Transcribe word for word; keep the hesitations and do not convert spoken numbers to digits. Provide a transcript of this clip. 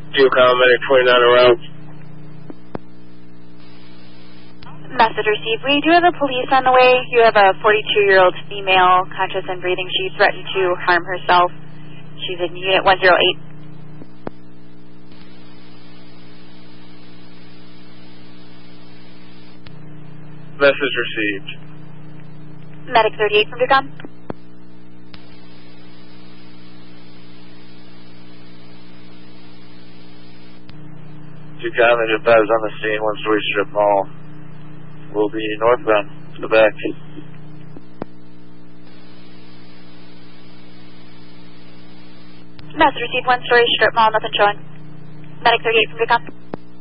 Ducom, medic twenty-nine around. Message received. We do have a police on the way. You have a forty-two-year-old female, conscious and breathing. She threatened to harm herself. She's in Unit one oh eight. Message received. Medic thirty-eight from Ducom. Ducom, Engine five is on the scene, one story strip mall. We'll be northbound to the back. Message received, one story strip mall, nothing showing. Medic thirty-eight from Ducom.